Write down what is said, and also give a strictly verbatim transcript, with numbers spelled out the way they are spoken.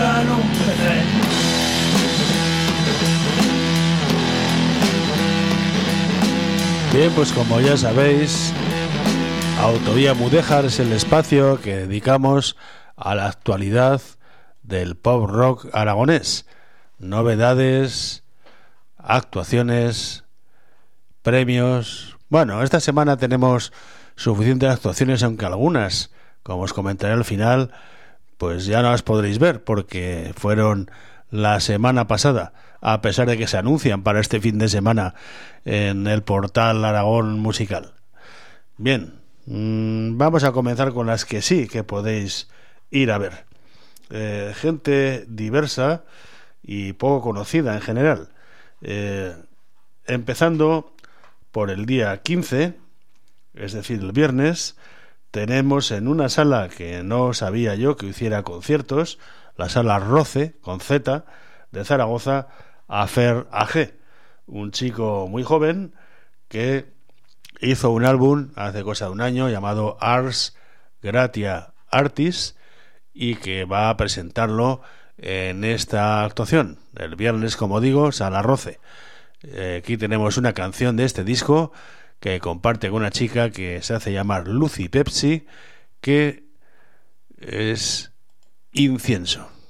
en un P C. Bien, pues como ya sabéis, Autovía Mudéjar es el espacio que dedicamos a la actualidad del pop rock aragonés. Novedades, actuaciones, premios. Bueno, esta semana tenemos suficientes actuaciones, aunque algunas, como os comentaré al final, pues ya no las podréis ver porque fueron la semana pasada, a pesar de que se anuncian para este fin de semana en el portal Aragón Musical. Bien, mmm, vamos a comenzar con las que sí que podéis ir a ver. Eh, gente diversa y poco conocida en general. Eh, empezando por el día quince, es decir, el viernes, tenemos en una sala que no sabía yo que hiciera conciertos, la sala Roce, con Z, de Zaragoza, a Fer A G, un chico muy joven que hizo un álbum hace cosa de un año llamado Ars Gratia Artis y que va a presentarlo en esta actuación, el viernes, como digo, sala Roce. Eh, aquí tenemos una canción de este disco que comparte con una chica que se hace llamar Lucy Pepsi, que es Incienso.